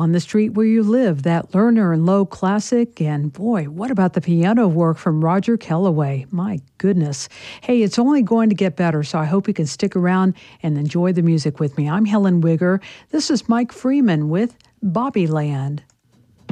On the Street Where You Live, that Lerner and Lowe classic. And boy, what about the piano work from Roger Kellaway? My goodness. Hey, it's only going to get better, so I hope you can stick around and enjoy the music with me. I'm Helen Wigger. This is Mike Freeman with Bobby Land.